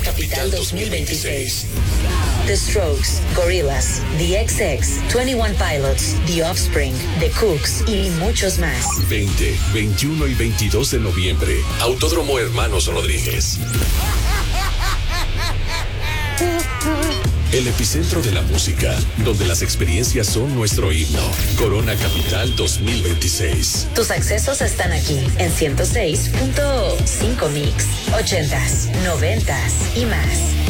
Capital 2026. The Strokes, Gorillaz, The XX, 21 Pilots, The Offspring, The Cooks y muchos más. 20, 21 y 22 de noviembre. Autódromo Hermanos Rodríguez. El epicentro de la música, donde las experiencias son nuestro himno. Corona Capital 2026. Tus accesos están aquí en 106.5 Mix, 80s, 90s y más.